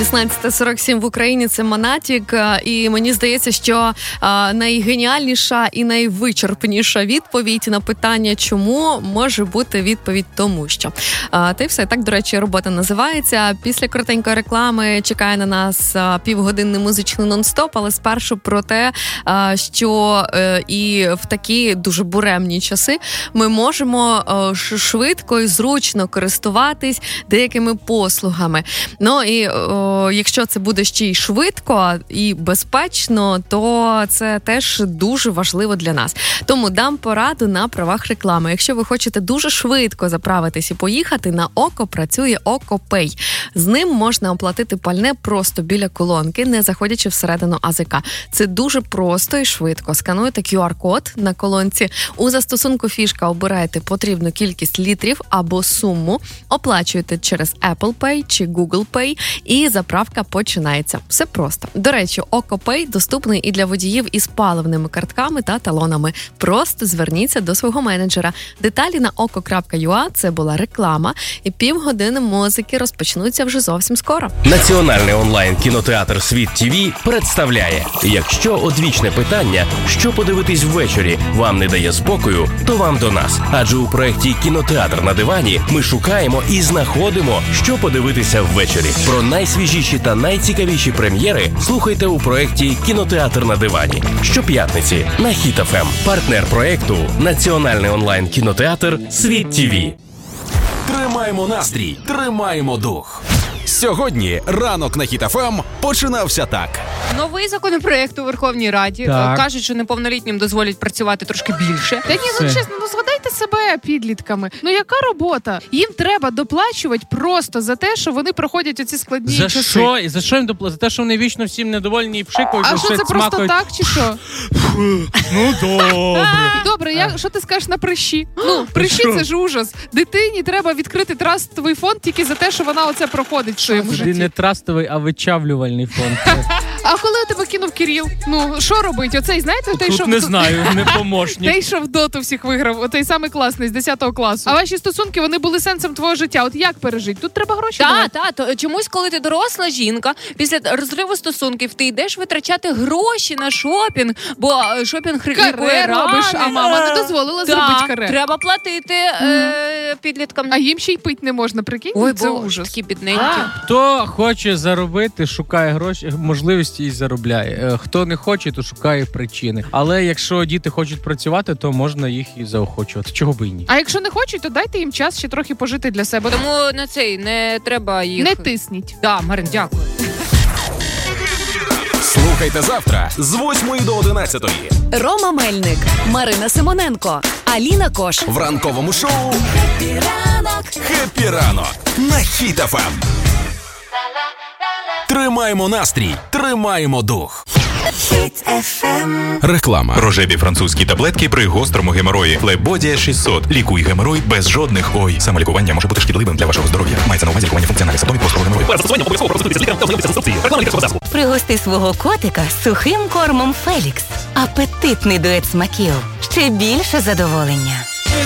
16:47 в Україні, це Монатік, і мені здається, що найгеніальніша і найвичерпніша відповідь на питання «чому?» може бути відповідь «тому що». Та й все. Так, до речі, робота називається. Після коротенької реклами чекає на нас півгодинний музичний нон-стоп, але спершу про те, що і в такі дуже буремні часи ми можемо швидко і зручно користуватись деякими послугами. Ну і якщо це буде ще й швидко і безпечно, то це теж дуже важливо для нас. Тому дам пораду на правах реклами. Якщо ви хочете дуже швидко заправитись і поїхати, на ОКО працює ОКО Пей. З ним можна оплатити пальне просто біля колонки, не заходячи всередину АЗК. Це дуже просто і швидко. Скануєте QR-код на колонці. У застосунку фішка обираєте потрібну кількість літрів або суму, оплачуєте через Apple Pay чи Google Pay і заправка починається. Все просто. До речі, ОКО Пей доступний і для водіїв із паливними картками та талонами. Просто зверніться до свого менеджера. Деталі на oko.ua. Це була реклама. І півгодини музики розпочнуться вже зовсім скоро. Національний онлайн-кінотеатр «Світ ТВ» представляє: якщо одвічне питання, що подивитись ввечері, вам не дає спокою, то вам до нас. Адже у проєкті «Кінотеатр на дивані» ми шукаємо і знаходимо, що подивитися ввечері. Про найсвіжіші та найцікавіші прем'єри слухайте у проєкті «Кінотеатр на дивані». Щоп'ятниці на Хіт ФМ. Партнер проєкту – Національний онлайн-кінотеатр «Світ ТВ». Тримаємо настрій, тримаємо дух. Сьогодні ранок на Хіт ФМ починався так. Новий законопроект у Верховній Раді. Так. Кажуть, що неповнолітнім дозволять працювати трошки більше. Та ні, ну чесно, згадайте себе підлітками. Ну яка робота? Їм треба доплачувати просто за те, що вони проходять оці складні За часи. що? І за що їм доплатити? За те, що вони вічно всім недовольні і пшикають, А що це просто смакають. так чи що? Ну, добре. Добре, що ти скажеш на прищі? Ну, прищі це ж ужас. Дитині треба відкрити трастовий фонд тільки за те, що вона оце проходить в своєму Це житті. не трастовий, а вичавлювальний фонд. А коли у тебе кинув Кирил? Ну, що робить? Оцей, знаєте, той, що... Тут не знаю, не помощник. Той, що в доту всіх виграв, отей самий класний, з 10 класу. А ваші стосунки, вони були сенсом твого життя. От як пережити? Тут треба гроші давати. То чомусь, коли ти доросла жінка, після розриву стосунків, ти йдеш витрачати гроші на шопінг, бо шопінг лікує робиш, рани. а мама не дозволила зробити каре. Треба платити підліткам. А їм ще й пить не можна, прикинь? Ой, це бо ужас. такі бідненькі. Хто хоче заробити, шукає гроші, можливості і заробляє. Хто не хоче, то шукає причини. Але якщо діти хочуть працювати, то можна їх і заохочувати. Чого би і ні? А якщо не хочуть, то дайте їм час ще трохи пожити для себе. Тому не треба їх... Не тисніть. Да, Марин, дякую. Слухайте завтра з 8 до 11. Рома Мельник, Марина Симоненко, Аліна Кош. В ранковому шоу «Хеппі ранок» на Хіт ФМ. Тримаємо настрій, тримаємо дух. Реклама. Рожеві французькі таблетки при гострому геморої. Лебодія 600. Лікуй геморой без жодних ой. Самолікування може бути шкідливим для вашого здоров'я. Мається на увазі лікування функціональних симптомів гострого геморою. Застосування обов'язково проконсультуйтесь з лікарем та ознайомтеся з інструкцією. Реклама лікарського засобу. Пригости свого котика сухим кормом Фелікс. Апетитний дует смаків. Ще більше задоволення.